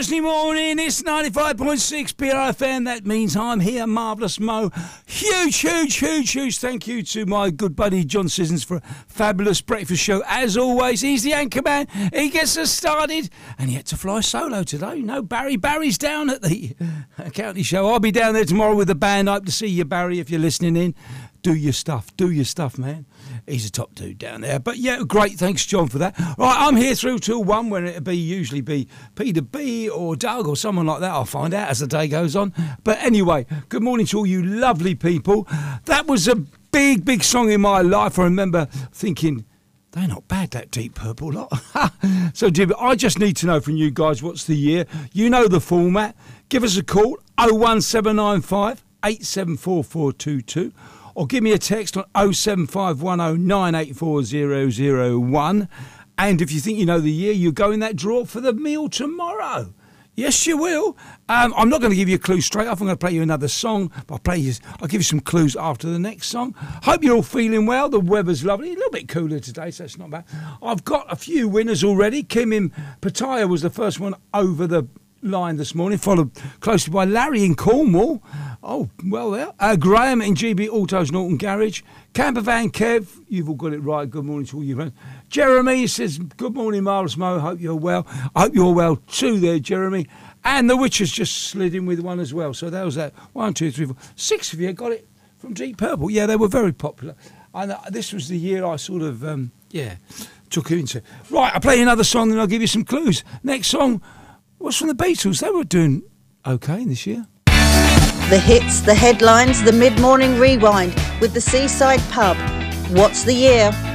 Thursday morning, it's 95.6 BRFM. That means I'm here, Marvellous Mo. Huge thank you to my good buddy John Sissons for a fabulous breakfast show. As always, he's the anchor man. He gets us started, and he had to fly solo today. No, Barry's down at the county show. I'll be down there tomorrow with the band. I hope to see you, Barry, if you're listening in. Do your stuff, man. He's a top dude down there. But yeah, great, thanks John for that. Right, I'm here through till 1, when it'll usually be Peter B or Doug or someone like that. I'll find out as the day goes on. But anyway, good morning to all you lovely people. That was a big song in my life. I remember thinking, they're not bad, that Deep Purple lot. So I just need to know from you guys, what's the year? You know the format. Give us a call, 01795 874422. Or give me a text on 07510 984 001. And if you think you know the year, you go in that draw for the meal tomorrow. Yes, you will. I'm not going to give you a clue straight off. I'm going to play you another song. But I'll give you some clues after the next song. Hope you're all feeling well. The weather's lovely. A little bit cooler today, so it's not bad. I've got a few winners already. Kim in Pattaya was the first one over the line this morning, followed closely by Larry in Cornwall. Oh, well there. Graham in GB Autos Norton Garage. Campervan Kev, you've all got it right. Good morning to all you friends. Jeremy says, good morning, Marvellous Mo. Hope you're well. I hope you're well too there, Jeremy. And the Witches just slid in with one as well. So that was that. 1, 2, 3, 4. 6 of you got it from Deep Purple. Yeah, they were very popular. And this was the year I sort of, took you into. Right, I'll play you another song and I'll give you some clues. Next song was from the Beatles. They were doing okay this year. The hits, the headlines, the mid-morning rewind with the Seaside Pub. What's the year?